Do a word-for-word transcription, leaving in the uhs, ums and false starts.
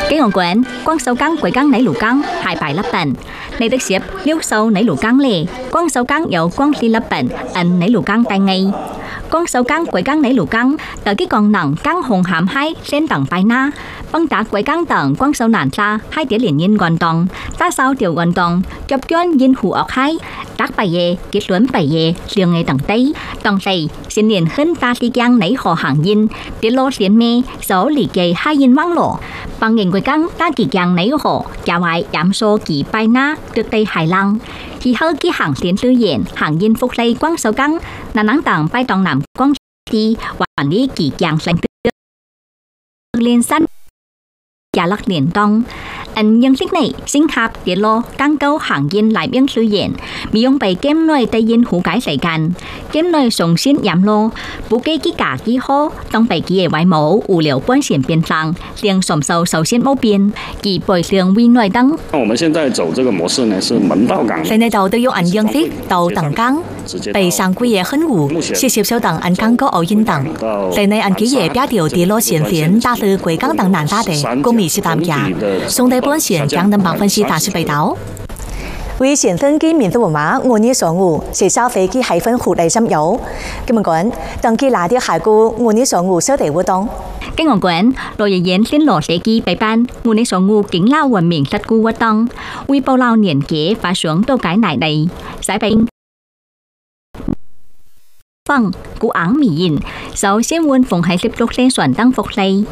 Cái ngọn quán, quang sâu căng quấy căng nấy lũ căng, hai bài lắp bẩn. Này được xếp, liêu sâu nấy lũ căng lề, quang sâu căng yếu quang li lắp bẩn, ẩn nấy lũ căng tay ngay. Quang sâu căng quấy căng nấy lũ căng, tới cái con nặng căng hồng hàm hai, lên tầng bài na. Băng tá quấy căng tầng quang sâu nản xa, hai tiếng liền nhiên gần tầng, ta sao tiểu gần tầng, chọc chuyên nhiên hủ ọc hai. Tác bài dê, kết luận bài dê, liều ngày tầng tây, tầng tây, xin liền hơn ta đi giang nấy hồ hàng yin, tiết lô xiên mê, số lì kê hai yin vắng lộ. Bằng nghìn quấy căng, ta kỳ giang nấy hồ, chả ngoại giảm số kỳ bài na, được tây hải lăng. Thì hơn kỳ hàng xiên tư diện, hàng yin phúc lây quang sâu căng, là nắng tầng bài tầng nằm quang thì quản lý kỳ giang xanh tư. Liên sân, giả lắc liền tông. Anh nhân sức này, sinh hợp tiết lô, căng câu hàng yin lại biên sư diện, bị用被 game 內 tây yin hủ cái世間 game 內 重新giảm lô,不計幾價幾好，當被幾嘅外模物流本線變上，令上售首先冇變，其背上未內等。 我們現在走這個模式呢，是門到港。 現在就都用按樣式到等港，被上幾嘅很戶，直接小等按港個奧運等。現在按幾嘅標條跌落線線，打至歸港等難打的，公民是擔價，送到本線將等百分之八十被倒。為先分機面對文碼，我呢所有是消費機係分互利心有。咁樣講，當機拿啲下個我呢所有小地活動。 Cái ngọn quán, rồi dự diễn xin lộ sẽ ghi bài ban, ngụ ní số ngụ kính lao quần miệng sắt cú vật tông, uy bao lao niên kế và xuống tô cái nải đầy, giải bệnh. Vâng, cú áng mì yin, sáu xếp nguồn phùng hay xếp lúc lên soạn tăng phục lây.